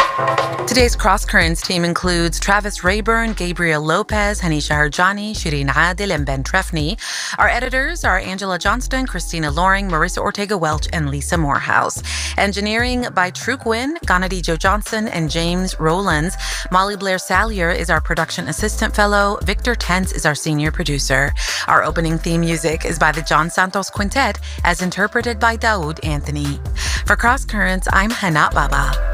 Today's Cross Currents team includes Travis Rayburn, Gabriel Lopez, Hanisha Harjani, Shireen Adil, and Ben Trefny. Our editors are Angela Johnston, Christina Loring, Marissa Ortega-Welch, and Lisa Morehouse. Engineering by True Quinn, Ganadi Joe Johnson, and James Rowlands. Molly Blair Salyer is our production assistant fellow. Victor Tense is our senior producer. Our opening theme music is by the John Santos Quintet, as interpreted by Daoud Anthony. For Cross Currents, I'm Hanat Baba.